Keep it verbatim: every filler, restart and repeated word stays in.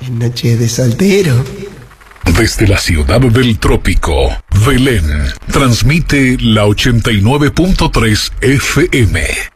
En noche de soltero. Desde la ciudad del trópico, Belén, transmite la ochenta y nueve punto tres F M.